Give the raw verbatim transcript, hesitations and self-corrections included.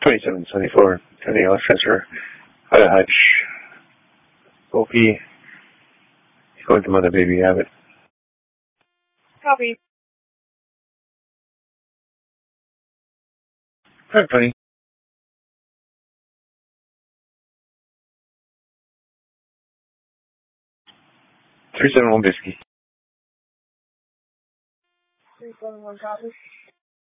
twenty-seven seventy-four, Tony Alex Spencer, Hada Hutch, Opie, he's going to Mother Baby Abbott. Copy. Hi, Tony. three seven one Bisky. three seven one copy.